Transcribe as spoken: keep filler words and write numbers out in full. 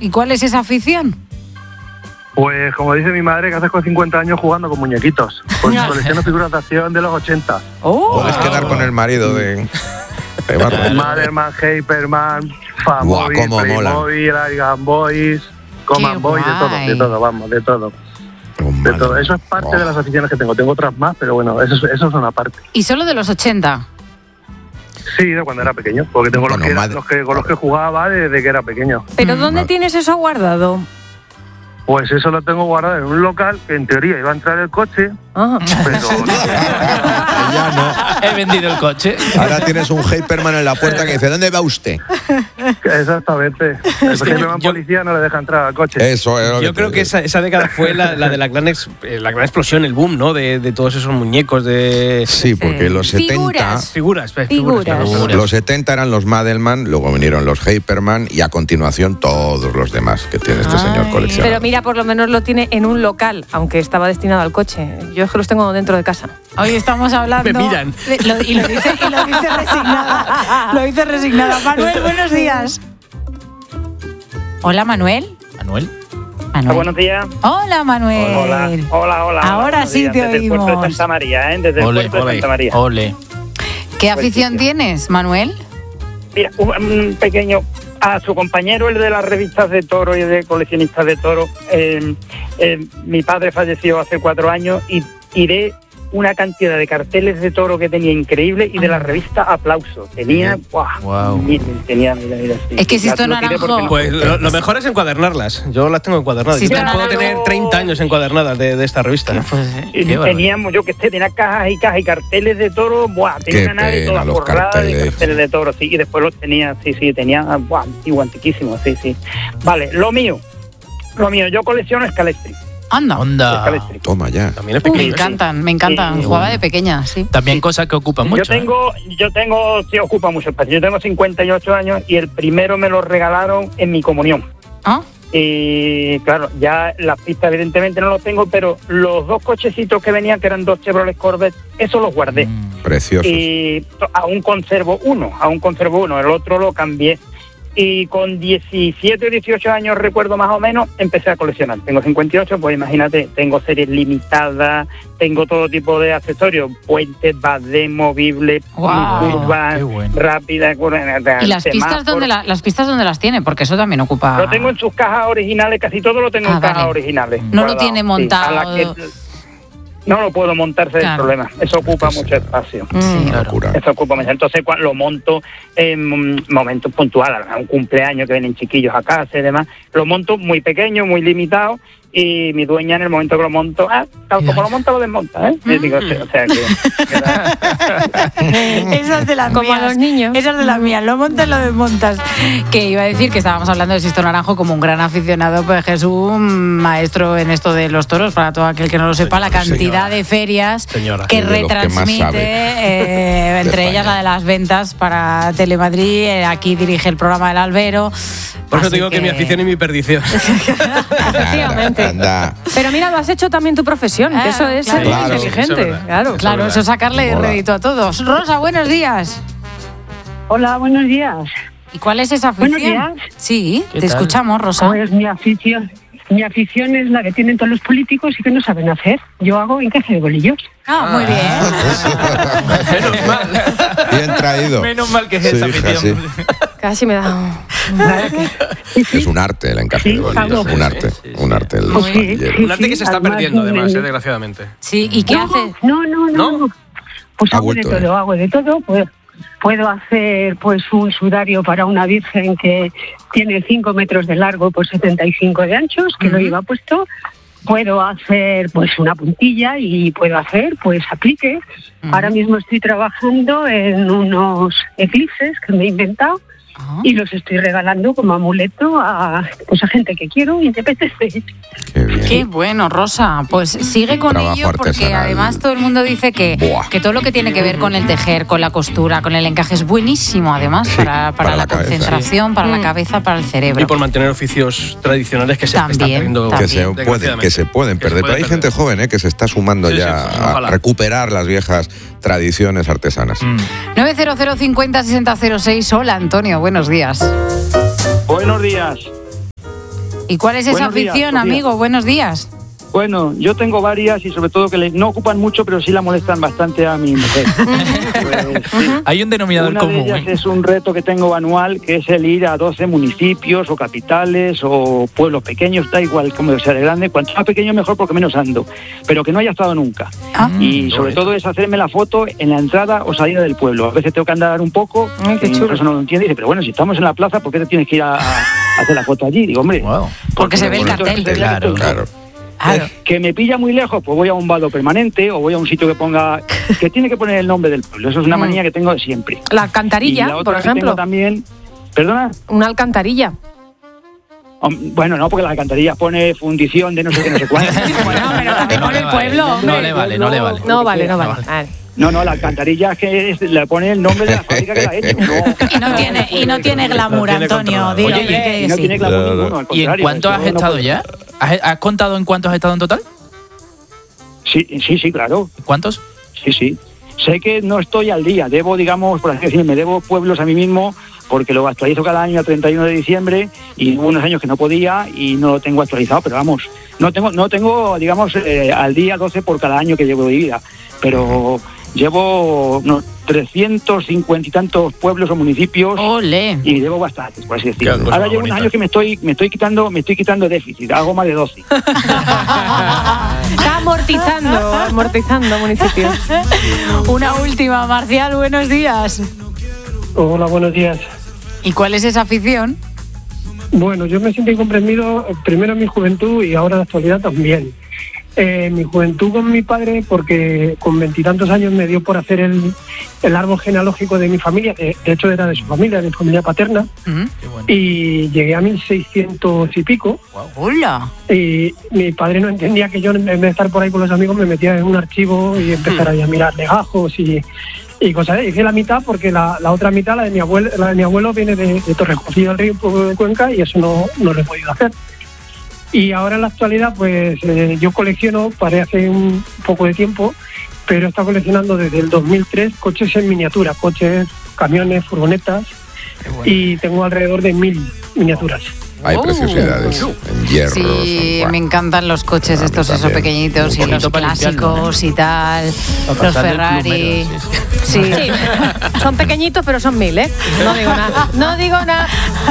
¿Y cuál es esa afición? Pues como dice mi madre, que haces con cincuenta años jugando con muñequitos. Pues colecciono figuras de acción de los ochenta. Oh. Puedes quedar con el marido de... de Bárbara. Madelman, Hyperman, Famobil, Playmobil, Game Boys, Command Boys, de todo, de todo, vamos, de todo. Oh, de todo. Eso es parte oh. de las aficiones que tengo. Tengo otras más, pero bueno, eso, eso es una parte. ¿Y solo de los ochenta? Sí, de cuando era pequeño, porque tengo bueno, los, que, madre... los que con los que jugaba desde que era pequeño. ¿Pero dónde mm. tienes eso guardado? Pues eso lo tengo guardado en un local que en teoría iba a entrar el coche, ah. pero... ya no. He vendido el coche. Ahora tienes un Hyperman en la puerta que dice, ¿dónde va usted? Exactamente. El Hyperman yo... policía no le deja entrar al coche. Eso es. Yo creo que esa, esa década fue la, la de la gran, ex, la gran explosión, el boom, ¿no? De, de todos esos muñecos de... Sí, porque los setenta... Figuras. Figuras, figuras, figuras. figuras. Los setenta eran los Madelman, luego vinieron los Hyperman y a continuación todos los demás que tiene este Ay. señor coleccionador. Pero mira, por lo menos lo tiene en un local, aunque estaba destinado al coche. Yo es que los tengo dentro de casa. Hoy estamos hablando... Me miran. De, lo, y, lo dice, y lo dice resignada. Lo dice resignada. Manuel, buenos días. Hola, Manuel. Manuel. Manuel. Buenos días. Hola, Manuel. Hola, hola, hola. Ahora hola, sí días. te Desde oímos. Desde el puerto de Santa María, ¿eh? Desde ole, el puerto ole, de Santa María. Ole. ¿Qué afición tienes, Manuel? Mira, un, un pequeño... A su compañero, el de las revistas de toro y de coleccionistas de toro, eh, eh, mi padre falleció hace cuatro años y tiré una cantidad de carteles de toro que tenía increíble y de la revista Aplauso. Tenía, wow, wow. Mira, tenía, mira, mira, sí. Es que si esto naranjo... Pues lo, lo mejor es encuadernarlas. Yo las tengo encuadernadas. Sí, yo puedo tener treinta años encuadernadas de, de esta revista. Pues, y teníamos, yo que sé, tenía cajas y cajas y carteles de toro, buah, tenía una nave toda forrada de carteles de toro, sí, y después los tenía, sí, sí, tenía, buah, antiguo, antiquísimo, sí, sí. Vale, lo mío, lo mío, yo colecciono Scalestri. Anda. Onda. Toma ya. También es pequeño. Uh, me encantan, sí. me encantan. Sí. Jugaba de pequeña, sí. También sí. Cosas que ocupan mucho. Yo tengo, ¿eh? yo tengo, sí, ocupa mucho espacio. Yo tengo cincuenta y ocho años y el primero me lo regalaron en mi comunión. ¿Ah? Y claro, ya las pistas evidentemente no los tengo, pero los dos cochecitos que venían, que eran dos Chevrolet Corvette, esos los guardé. Mm, preciosos. Y aún conservo uno, aún conservo uno, el otro lo cambié. Y con diecisiete o dieciocho años, recuerdo más o menos, empecé a coleccionar. Tengo cincuenta y ocho, pues imagínate, tengo series limitadas, tengo todo tipo de accesorios, puentes, badés, movibles, wow, curvas, bueno. rápidas. ¿Y las pistas, dónde la, las pistas dónde las tiene? Porque eso también ocupa... Lo tengo en sus cajas originales, casi todo lo tengo ah, en vale. cajas originales. No guardado. Lo tiene montado... Sí, no lo puedo montarse claro. el problema. Eso ocupa sí, mucho espacio. Sí, claro. Eso ocupa mucho. Entonces cuando lo monto en momentos puntuales, un cumpleaños que vienen chiquillos a casa y demás, lo monto muy pequeño, muy limitado. Y mi dueña en el momento que lo monto, ah, tal como lo monta, lo desmonta, ¿eh? Y digo, o sea que... Esa es de las como mías. A los niños. Esa es de las mías, lo montas, lo desmontas. Que iba a decir que estábamos hablando de Sisto Naranjo como un gran aficionado, pues Jesús, un maestro en esto de los toros, para todo aquel que no lo sepa, señora, la cantidad señora. de ferias señora. que retransmite, que eh, entre ellas la de las ventas para Telemadrid, eh, aquí dirige el programa del Albero. Por eso te digo que... que mi afición y mi perdición. Efectivamente. Anda. Pero mira, lo has hecho también tu profesión, que eso es claro, claro, inteligente. Eso es claro, eso claro, es eso es sacarle Mola. rédito a todos. Rosa, buenos días. Hola, buenos días. ¿Y cuál es esa afición? Buenos días. Sí, te tal? escuchamos, Rosa. Pues mi afición, mi afición es la que tienen todos los políticos y que no saben hacer. Yo hago encaje de bolillos. Ah, muy bien. Menos mal. Bien traído. Menos mal que es sí, esa hija, afición. sí. Casi me da... Es un arte el encaje Sí, de bolillos. sí, Un arte. sí, sí. Un arte. El Pues sí, bolillero. Un arte que se está Además, perdiendo, además, me- eh, desgraciadamente. Sí, ¿y qué no, hace? No, no, no. ¿No? Pues Ha hago vuelto, de todo, ¿eh? hago de todo. Pues, puedo hacer pues un sudario para una virgen que tiene cinco metros de largo por setenta y cinco de anchos, que Ujú. lo lleva puesto. Puedo hacer pues una puntilla y puedo hacer pues apliques. Ujú. Ahora mismo estoy trabajando en unos eclipses que me he inventado. Ah. Y los estoy regalando como amuleto a, pues, a gente que quiero y te apetece. Qué bien. Qué bueno, Rosa. Pues sigue con Trabajo ello porque artesanal. además todo el mundo dice que, Buah. que todo lo que tiene que ver con el tejer, con la costura, con el encaje es buenísimo además Sí, para, para, para la, la cabeza. concentración, para la Mm. cabeza, para el cerebro. Y por mantener oficios tradicionales que se También, están perdiendo. también. Que se, pueden, desgraciadamente. que se pueden Que se perder. Pero hay pueden gente joven ¿eh? que se está sumando Sí, ya sí, sí, a ojalá. recuperar las viejas tradiciones artesanas. Mm. nueve cero cero cincuenta sesenta cero seis. Hola, Antonio, buenos días. Buenos días. ¿Y cuál es esa Buenos días, afición, Sofía. amigo? Buenos días. Bueno, yo tengo varias y sobre todo que le, no ocupan mucho, pero sí la molestan bastante a mi mujer. Pues, sí. Hay un denominador Una común. de ellas ¿eh? es un reto que tengo anual, que es el ir a doce municipios o capitales o pueblos pequeños, da igual como sea de grande. Cuanto más pequeño mejor porque menos ando, pero que no haya estado nunca. Ah. Y sobre todo es hacerme la foto en la entrada o salida del pueblo. A veces tengo que andar un poco, Ay, qué y chulo. eso no lo entiende y dice, pero bueno, si estamos en la plaza, ¿por qué te tienes que ir a, a hacer la foto allí? Digo, hombre, Wow. Porque se ve el entonces, cartel. Claro. Claro. Claro. que me pilla muy lejos, pues voy a un vado permanente o voy a un sitio que ponga, que tiene que poner el nombre del pueblo. Eso es una Mm. manía que tengo de siempre. La Y alcantarilla, la otra por que tengo ejemplo. también, ¿perdona? Una alcantarilla. Hom- Bueno, no, porque la alcantarilla pone fundición de no sé qué, no sé cuánto. Bueno, pero también No con le el vale, pueblo, no hombre. le vale, no le vale. No vale, no vale. Vale. No, no, la alcantarilla es que es- le pone el nombre de la fábrica que la ha hecho. No, Y no tiene, y no tiene glamour, tiene Antonio. controlado. Dilo, Oye, que y no sí. tiene glamour Claro. ninguno, al ¿Y en contrario, cuánto eso has no estado puede- ya? ¿Has, has contado en cuántos has estado en total? Sí, sí, sí, claro. ¿Cuántos? Sí, sí. Sé que no estoy al día. Debo, digamos, por así decirlo, me debo pueblos a mí mismo porque lo actualizo cada año a treinta y uno de diciembre y hubo unos años que no podía y no lo tengo actualizado, pero vamos, no tengo, no tengo digamos, eh, al día doce por cada año que llevo de vida, pero llevo unos trescientos cincuenta y tantos pueblos o municipios. Ole. Y llevo bastantes, por así decirlo. Qué cosa Ahora más llevo unos bonita. años que me estoy, me estoy quitando, me estoy quitando déficit, hago más de doce. Está amortizando, amortizando municipios. Una última, Marcial, buenos días. Hola, buenos días. ¿Y cuál es esa afición? Bueno, yo me siento incomprendido eh, primero en mi juventud y ahora en la actualidad también. Eh, mi juventud con mi padre, porque con veintitantos años me dio por hacer el, el árbol genealógico de mi familia, que de hecho era de su familia, de mi familia paterna, ¿Mm? Qué bueno. y llegué a mil seiscientos y pico. Hola. Y mi padre no entendía que yo, en vez de estar por ahí con los amigos, me metía en un archivo y empezara ahí a mirar legajos y, y cosas. Hice la mitad porque la, la otra mitad, la de mi abuelo, la de mi abuelo viene de, de Torrejocillo del Río, un pueblo de Cuenca, y eso no, no lo he podido hacer. Y ahora en la actualidad, pues eh, yo colecciono, paré hace un poco de tiempo, pero he estado coleccionando desde el dos mil tres coches en miniatura, coches, camiones, furgonetas, y tengo alrededor de mil miniaturas. Hay Oh. preciosidades en hierro. Sí, son- me encantan los coches A mí estos, esos también. pequeñitos Un y los poquito para limpiarlo, clásicos y tal, Para los pasar del Ferrari. plumero, sí, sí. Sí. Sí, son pequeñitos, pero son mil, ¿eh? No digo nada. No digo nada.